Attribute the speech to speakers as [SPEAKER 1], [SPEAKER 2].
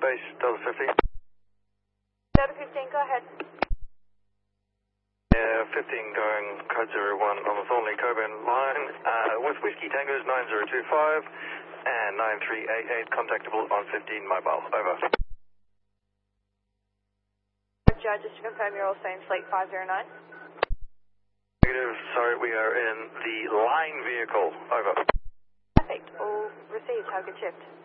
[SPEAKER 1] base Delta 15.
[SPEAKER 2] Delta 15, go ahead.
[SPEAKER 1] Yeah, 15 going code 01 on the Thornley Coburn line with Whiskey Tango's 9025 and 9388 contactable on 15 mobile. Over.
[SPEAKER 2] Joe, just to confirm you're all staying Fleet 509.
[SPEAKER 1] Negative, sorry, we are in the line vehicle. Over.
[SPEAKER 2] Perfect, all received, have a good shift.